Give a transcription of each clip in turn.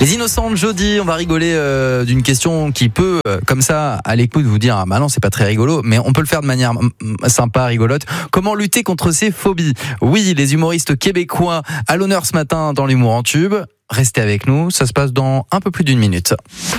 Les innocentes, Jody, on va rigoler d'une question qui peut, comme ça, à l'écoute, vous dire, ah bah non, c'est pas très rigolo, mais on peut le faire de manière sympa, rigolote. Comment lutter contre ces phobies ? Oui, les humoristes québécois à l'honneur ce matin dans l'humour en tube. Restez avec nous, ça se passe dans un peu plus d'une minute.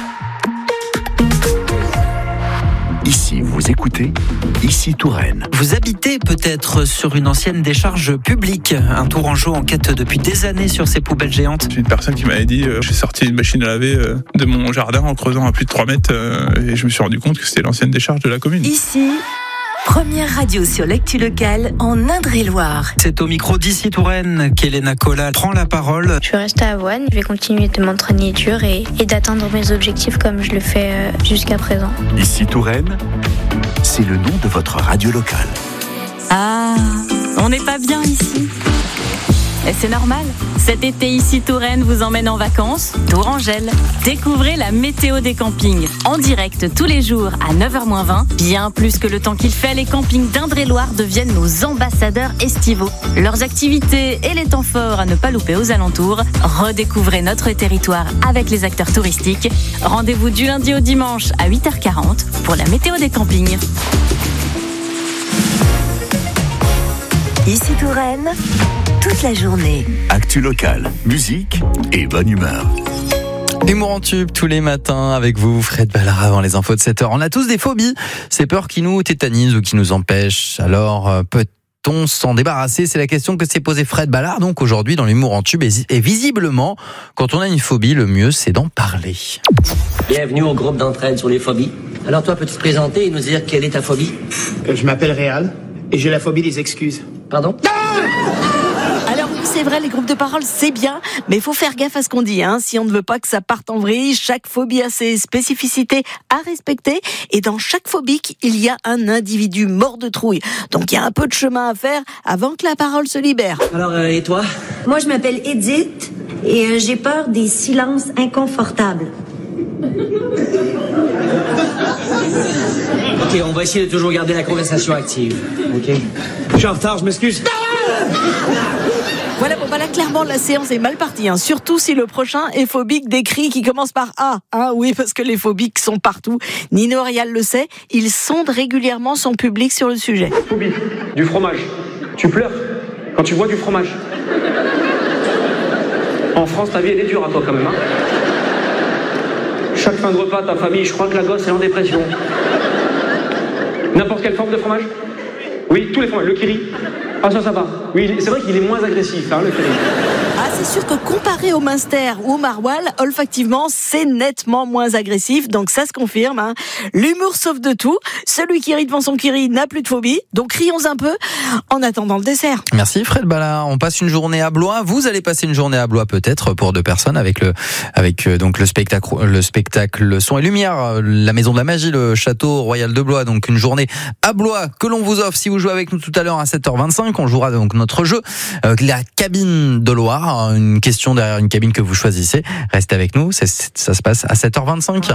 Ici, vous écoutez Ici Touraine. Vous habitez peut-être sur une ancienne décharge publique. Un Tourangeau enquête depuis des années sur ces poubelles géantes. J'ai une personne qui m'avait dit j'ai sorti une machine à laver de mon jardin en creusant à plus de 3 mètres et je me suis rendu compte que c'était l'ancienne décharge de la commune. Ici, première radio sur l'actu locale en Indre-et-Loire. C'est au micro d'Ici Touraine qu'Elena Cola prend la parole. Je vais rester à Avoine, je vais continuer de m'entraîner dur et d'atteindre mes objectifs comme je le fais jusqu'à présent. Ici Touraine, c'est le nom de votre radio locale. Ah, on n'est pas bien ici. Et c'est normal. Cet été, Ici Touraine vous emmène en vacances, Tourangelle. Découvrez la météo des campings. En direct tous les jours à 9h-20. Bien plus que le temps qu'il fait, les campings d'Indre-et-Loire deviennent nos ambassadeurs estivaux. Leurs activités et les temps forts à ne pas louper aux alentours. Redécouvrez notre territoire avec les acteurs touristiques. Rendez-vous du lundi au dimanche à 8h40 pour la météo des campings. Ici Touraine, toute la journée. Actu locale, musique et bonne humeur. Humour en tube tous les matins avec vous, Fred Ballard, avant les infos de 7h. On a tous des phobies, ces peurs qui nous tétanisent ou qui nous empêchent. Alors, peut-on s'en débarrasser ? C'est la question que s'est posée Fred Ballard, donc aujourd'hui dans l'humour en tube. Et visiblement, quand on a une phobie, le mieux c'est d'en parler. Bienvenue au groupe d'entraide sur les phobies. Alors toi, peux-tu te présenter et nous dire quelle est ta phobie ? Je m'appelle Réal et j'ai la phobie des excuses. Pardon ? Alors oui, c'est vrai, les groupes de parole, c'est bien, mais il faut faire gaffe à ce qu'on dit. Si on ne veut pas que ça parte en vrille, chaque phobie a ses spécificités à respecter. Et dans chaque phobique, il y a un individu mort de trouille. Donc il y a un peu de chemin à faire avant que la parole se libère. Alors, et toi ? Moi, je m'appelle Edith et j'ai peur des silences inconfortables. Ok, on va essayer de toujours garder la conversation active. Ok ? Je suis en retard, je m'excuse. Voilà, bon, là, clairement, la séance est mal partie. Surtout si le prochain est phobique des cris qui commencent par A. Oui, parce que les phobiques sont partout. Nino Rial le sait, il sonde régulièrement son public sur le sujet. Phobie, du fromage. Tu pleures quand tu vois du fromage. En France, ta vie, elle est dure à toi quand même. Chaque fin de repas, ta famille, je crois que la gosse est en dépression. N'importe quelle forme de fromage ? Oui, tous les fromages. Le kiri. Ah, ça va. Oui, c'est vrai qu'il est moins agressif, le kiri. C'est sûr que comparé au Munster ou au Maroilles, olfactivement, c'est nettement moins agressif. Donc ça se confirme. L'humour sauve de tout. Celui qui rit devant son kiri n'a plus de phobie. Donc rions un peu en attendant le dessert. Merci Fred Ballard. On passe une journée à Blois. Vous allez passer une journée à Blois peut-être pour 2 personnes avec donc le spectacle son et lumière, la maison de la magie, le château royal de Blois. Donc une journée à Blois que l'on vous offre si vous jouez avec nous tout à l'heure à 7h25. On jouera donc notre jeu, la cabine de Loire. Une question derrière une cabine que vous choisissez. Restez avec nous, ça se passe à 7h25.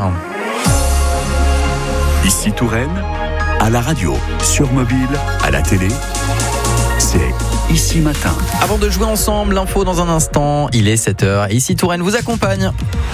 Ici Touraine, à la radio, sur mobile, à la télé, c'est Ici Matin. Avant de jouer ensemble, l'info dans un instant, il est 7h et Ici Touraine vous accompagne.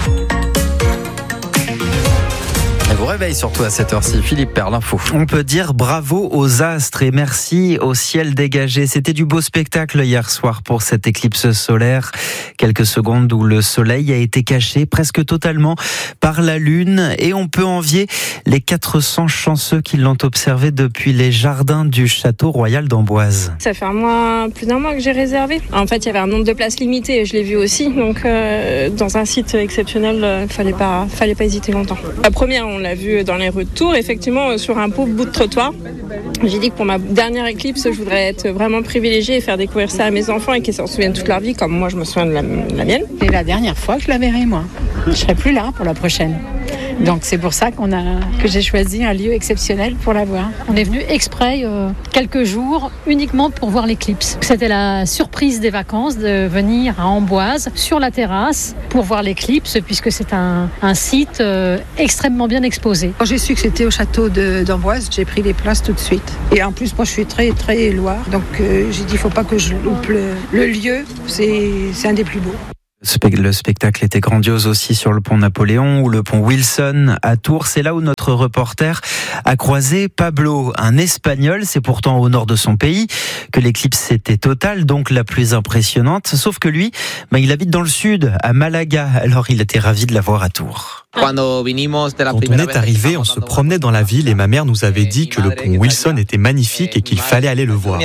Elle vous réveille surtout à cette heure-ci. Philippe Perle, l'info. On peut dire bravo aux astres et merci au ciel dégagé. C'était du beau spectacle hier soir pour cette éclipse solaire. Quelques secondes où le soleil a été caché presque totalement par la lune et on peut envier les 400 chanceux qui l'ont observé depuis les jardins du château royal d'Amboise. Ça fait plus d'un mois que j'ai réservé. En fait, il y avait un nombre de places limité et je l'ai vu aussi. Donc, dans un site exceptionnel, fallait pas hésiter longtemps. La première, on l'a vu dans les rues de Tours, effectivement, sur un pauvre bout de trottoir. J'ai dit que pour ma dernière éclipse, je voudrais être vraiment privilégiée et faire découvrir ça à mes enfants et qu'ils s'en souviennent toute leur vie, comme moi je me souviens de la mienne. C'est la dernière fois que je la verrai, moi. Je serai plus là pour la prochaine. Donc c'est pour ça que j'ai choisi un lieu exceptionnel pour la voir. On est venu exprès quelques jours uniquement pour voir l'éclipse. C'était la surprise des vacances de venir à Amboise sur la terrasse pour voir l'éclipse puisque c'est un site extrêmement bien exposé. Quand j'ai su que c'était au château d'Amboise, j'ai pris les places tout de suite. Et en plus, moi je suis très très Loire, donc j'ai dit il ne faut pas que je loupe le lieu, c'est un des plus beaux. Le spectacle était grandiose aussi sur le pont Napoléon ou le pont Wilson à Tours. C'est là où notre reporter a croisé Pablo, un Espagnol. C'est pourtant au nord de son pays que l'éclipse était totale, donc la plus impressionnante. Sauf que lui, il habite dans le sud, à Malaga. Alors il était ravi de la voir à Tours. Quand on est arrivé, on se promenait dans la ville et ma mère nous avait dit que le pont Wilson était magnifique et qu'il fallait aller le voir.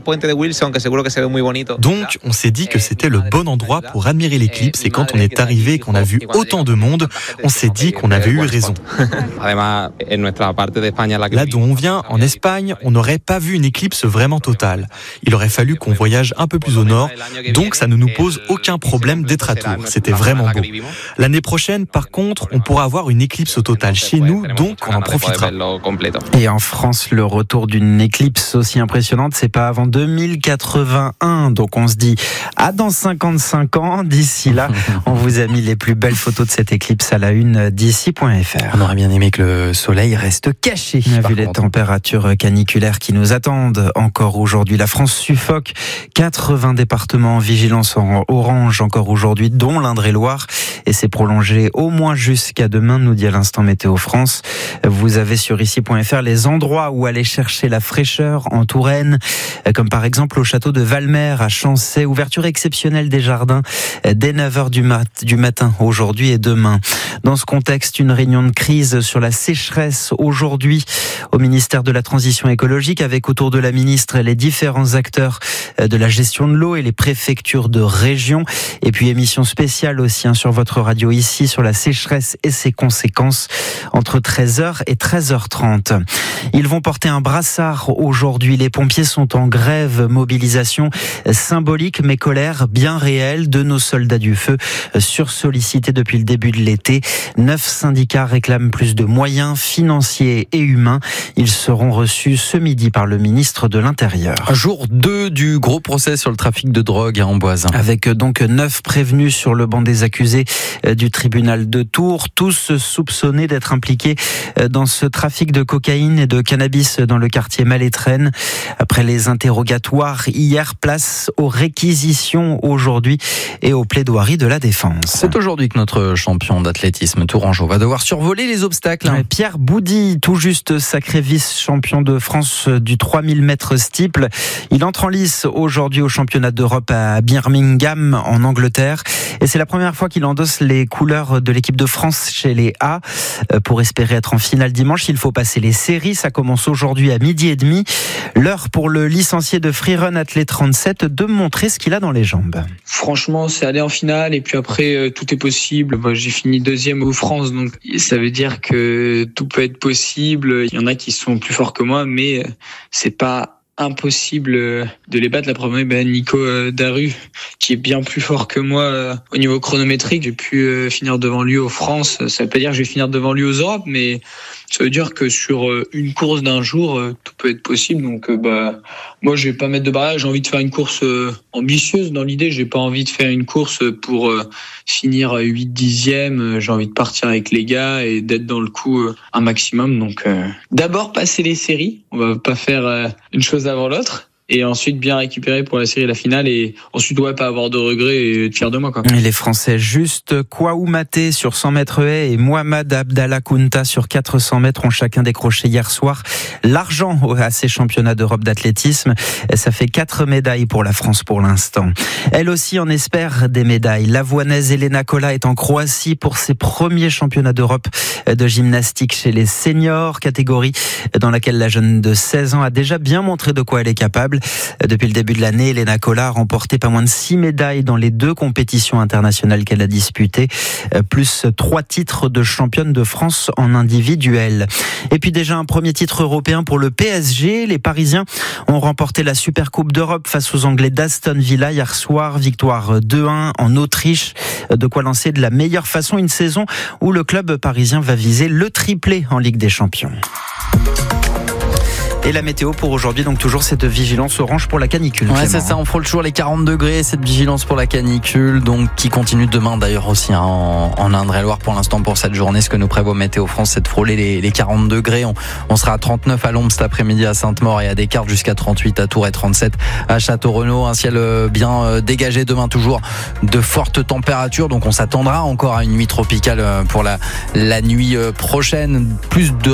Donc, on s'est dit que c'était le bon endroit pour admirer l'éclipse et quand on est arrivé et qu'on a vu autant de monde, on s'est dit qu'on avait eu raison. Là d'où on vient, en Espagne, on n'aurait pas vu une éclipse vraiment totale. Il aurait fallu qu'on voyage un peu plus au nord, donc ça ne nous pose aucun problème d'être à Tours. C'était vraiment beau. L'année prochaine, par contre, on pourra avoir une éclipse totale chez nous, donc on en profitera. Et en France, le retour d'une éclipse aussi impressionnante, c'est pas avant 2081. Donc on se dit, dans 55 ans, d'ici là, on vous a mis les plus belles photos de cette éclipse à la une d'ici.fr. On aurait bien aimé que le soleil reste caché. On a vu les températures caniculaires qui nous attendent encore aujourd'hui. La France suffoque. 80 départements en vigilance en orange encore aujourd'hui, dont l'Indre-et-Loire. Et c'est prolongé au moins jusqu'à demain, nous dit à l'instant Météo France. Vous avez sur ici.fr les endroits où aller chercher la fraîcheur en Touraine, comme par exemple au château de Valmer à Chancey. Ouverture exceptionnelle des jardins dès 9h du matin aujourd'hui et demain. Dans ce contexte, une réunion de crise sur la sécheresse aujourd'hui au ministère de la Transition écologique avec autour de la ministre les différents acteurs de la gestion de l'eau et les préfectures de région. Et puis émission spéciale aussi sur votre radio ici sur la sécheresse et ses conséquences entre 13h et 13h30. Ils vont porter un brassard aujourd'hui. Les pompiers sont en grève, mobilisation symbolique mais colère bien réelle de nos soldats du feu sursollicités depuis le début de l'été. 9 syndicats réclament plus de moyens financiers et humains. Ils seront reçus ce midi par le ministre de l'Intérieur. Jour 2 du gros procès sur le trafic de drogue à Amboise. Avec donc 9 prévenus sur le banc des accusés du tribunal de Tours, tous soupçonnés d'être impliqués dans ce trafic de cocaïne et de cannabis dans le quartier Malétraine. Après les interrogatoires hier, place aux réquisitions aujourd'hui et aux plaidoiries de la défense. C'est aujourd'hui que notre champion d'athlétisme tourangeau va devoir survoler les obstacles. Pierre Boudy, tout juste sacré vice-champion de France du 3000 mètres steeple. Il entre en lice aujourd'hui au championnat d'Europe à Birmingham en Angleterre et c'est la première fois qu'il endosse les couleurs de l'équipe de France chez les A. Pour espérer être en finale dimanche, il faut passer les séries. Ça commence aujourd'hui à 12h30. L'heure pour le licencié de Freerun Athlète 37 de montrer ce qu'il a dans les jambes. Franchement, c'est aller en finale et puis après tout est possible. J'ai fini 2e au France, donc ça veut dire que tout peut être possible. Il y en a qui sont plus forts que moi, mais c'est pas impossible de les battre. La première, Nico Daru, qui est bien plus fort que moi au niveau chronométrique. J'ai pu finir devant lui aux France. Ça veut pas dire que je vais finir devant lui aux Europes, mais ça veut dire que sur une course d'un jour, tout peut être possible. Donc, moi, je vais pas mettre de barrière. J'ai envie de faire une course ambitieuse dans l'idée. J'ai pas envie de faire une course pour finir 8/10e. J'ai envie de partir avec les gars et d'être dans le coup un maximum. Donc, d'abord passer les séries. On va pas faire une chose avant l'autre. Et ensuite bien récupérer pour la série et la finale et ensuite pas avoir de regrets et être fier de moi quoi. Et les Français Juste Kouaoumaté sur 100 mètres haies et Mohamed Abdallah Kounta sur 400 mètres ont chacun décroché hier soir l'argent à ces championnats d'Europe d'athlétisme. Ça fait 4 médailles pour la France pour l'instant. Elle aussi en espère des médailles. L'Avoinaise Elena Kola est en Croatie pour ses premiers championnats d'Europe de gymnastique chez les seniors, catégorie dans laquelle la jeune de 16 ans a déjà bien montré de quoi elle est capable. Depuis le début de l'année, Elena Kola a remporté pas moins de 6 médailles dans les 2 compétitions internationales qu'elle a disputées, plus 3 titres de championne de France en individuel. Et puis déjà un premier titre européen pour le PSG. Les Parisiens ont remporté la Super Coupe d'Europe face aux Anglais d'Aston Villa hier soir. Victoire 2-1 en Autriche. De quoi lancer de la meilleure façon une saison où le club parisien va viser le triplé en Ligue des Champions. Et la météo pour aujourd'hui, donc toujours cette vigilance orange pour la canicule. Ouais, c'est ça, on frôle toujours les 40 degrés, cette vigilance pour la canicule, donc qui continue demain d'ailleurs aussi en Indre-et-Loire pour l'instant pour cette journée. Ce que nous prévoit Météo France, c'est de frôler les 40 degrés. On sera à 39 à Lombes cet après-midi à Sainte-Maure et à Descartes, jusqu'à 38 à Tours et 37 à Château-Renaud. Un ciel bien dégagé demain, toujours de fortes températures, donc on s'attendra encore à une nuit tropicale pour la nuit prochaine. Plus de